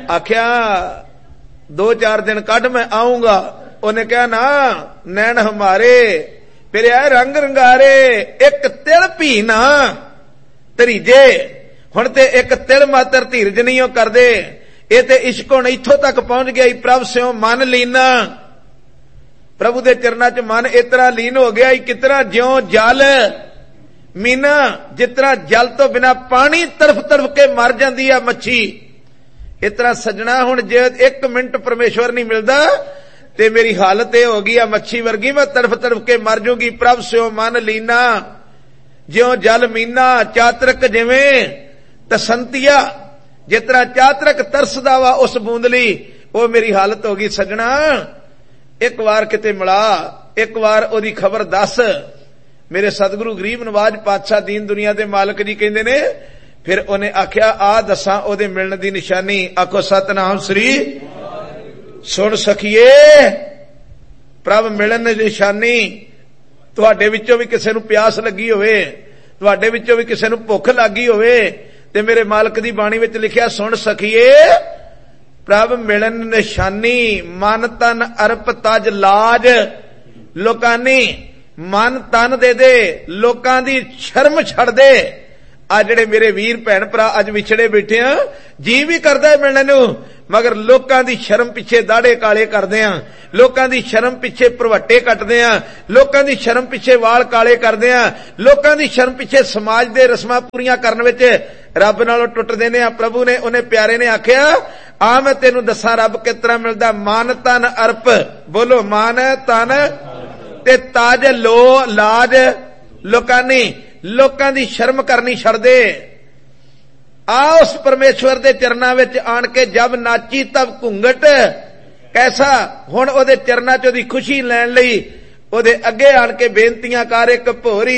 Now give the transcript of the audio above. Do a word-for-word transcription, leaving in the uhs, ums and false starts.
आख्या दो चार दिन कढ़ मैं आऊंगा। उन्हें कहा ना नैन हमारे फिर आए रंग रंगारे एक तिल भी ना तरीजे। हुण ते एक तिल मात्र धीरज नहीं हो करदे। ये ते इश्क हुण इत्थों तक पहुंच गया। प्रभ स्यों मन लीना, प्रभु दे चरना च मन इतना लीन हो गया कितना ज्यों जल मीना, जितना जल तो बिना पानी तरफ तरफ के मर जाती है मच्छी, इतना सजना हुण जे एक मिनट परमेश्वर नहीं मिलता ते मेरी हालत यह हो गई है मच्छी वर्गी, मैं तड़फ तड़फ के मर जूंगी। प्रभ स्यों मन लीना ज्यों जल मीना, चातरक जिवें तसंतिया, जितना चातरक तरसदा वा उस बूंदली, वो मेरी हालत हो गई। सजना एक बार किते मिला, एक बार ओदी खबर दस। मेरे सतगुरु गरीब नवाज पातशाह दीन दुनिया दे मालक जी कहंदे ने, फिर उन्हें आख्या आ दसा ओदे मिलण दी निशानी। आखो सतनाम श्री। सुन सखिए प्रभ मिलन दी निशानी, तुहाडे विचों भी किसे नूं प्यास लगी होवे, तुहाडे विचों भी किसे नूं भुख लगी होवे, ते मेरे मालक दी बाणी विच लिखिया सुन सखिए प्रभ मिलन निशानी, मन तन अरप तज लाज लोकानी। मन तन दे दे, लोकां दी शर्म छड़ दे। आ जिहड़े मेरे वीर भैन भरा अज विछड़े बैठे आ, जी भी करदा है मिलण नूं, मगर लोकां दी शर्म पिछे दाड़े काले करदे आ, लोकां दी शर्म पिछे भरवट्टे कटदे आ, लोकां दी शर्म पिछे वाल काले करदे आ, लोकां दी शर्म पिछे समाज दे रस्मां पूरीआं करन विच रब नालों टुटदे ने। प्रभु ने उन्हें प्यारे ने आख्या आ मैं तेनू दसां रब किस तरह मिलदा। मान तन अर्प, बोलो मान तन ते ताज लो लाज लोकानी, लोकां दी शर्म करनी छड़ दे। आ उस परमेश्वर दे चरना विच आण के जब नाची तब घुंघट कैसा। हुण ओदे चरना च ओदी खुशी लैण लई ओदे अगे आण के बेनतियां कर, एक भोरी